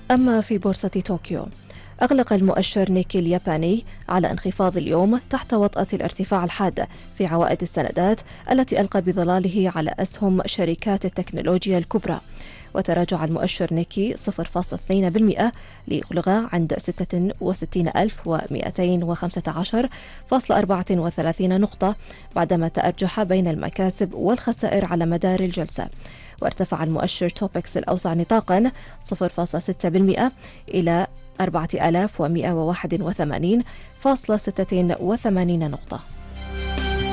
أما في بورصة طوكيو، أغلق المؤشر نيكي الياباني على انخفاض اليوم تحت وطأة الارتفاع الحاد في عوائد السندات التي ألقى بظلاله على أسهم شركات التكنولوجيا الكبرى، وتراجع المؤشر نيكي 0.2% ليغلق عند 66215.34 نقطة بعدما تأرجح بين المكاسب والخسائر على مدار الجلسة. وارتفع المؤشر توبكس الأوسع نطاقا 0.6% إلى 4181.86 نقطة.